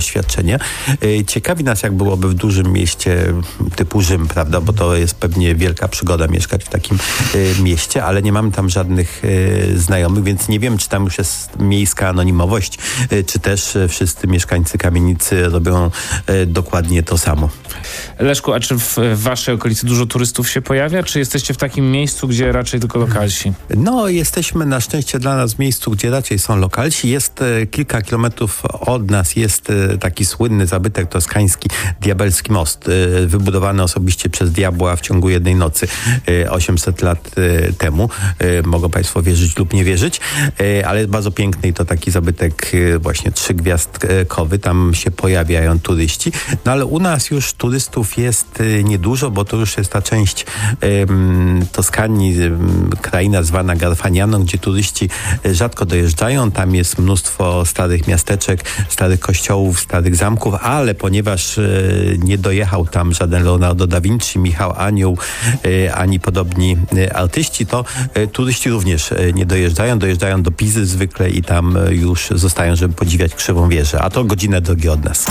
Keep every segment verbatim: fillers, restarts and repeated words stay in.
doświadczenie. Ciekawi nas, jak byłoby w dużym mieście typu Rzym, prawda, bo to jest pewnie wielka przygoda mieszkać w takim mieście, ale nie mamy tam żadnych znajomych, więc nie wiem, czy tam już jest miejska anonimowość, czy też wszyscy mieszkańcy kamienicy robią dokładnie to samo. Leszku, a czy w waszej okolicy dużo turystów się pojawia, czy jesteście w takim miejscu, gdzie raczej tylko lokalsi? No, jesteśmy na szczęście dla nas w miejscu, gdzie raczej są lokalsi. Jest e, kilka kilometrów od nas jest e, taki słynny zabytek toskański, Diabelski Most, e, wybudowany osobiście przez diabła w ciągu jednej nocy e, osiemset lat e, temu. E, mogą państwo wierzyć lub nie wierzyć, e, ale jest bardzo piękny i to taki zabytek e, właśnie trzygwiazdkowy. Tam się pojawiają turyści. No ale u nas już turystów jest e, niedużo, bo to już jest ta część e, Toskanii, e, kraina zwana Garfagnano, gdzie turyści rzadko dojeżdżają. Tam jest mnóstwo starych miasteczek, starych kościołów, starych zamków, ale ponieważ e, nie dojechał tam żaden Leonardo da Vinci, Michał Anioł, e, ani podobni e, artyści, to e, turyści również e, nie dojeżdżają. Dojeżdżają do Pizy zwykle i tam e, już zostają, żeby podziwiać Krzywą Wieżę. A to godzinę drogi od nas.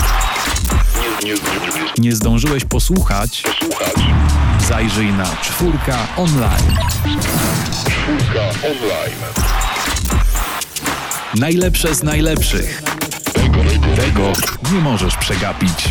Nie zdążyłeś posłuchać? Zajrzyj na Czwórka Online. Czwórka Online. Najlepsze z najlepszych. Tego nie możesz przegapić.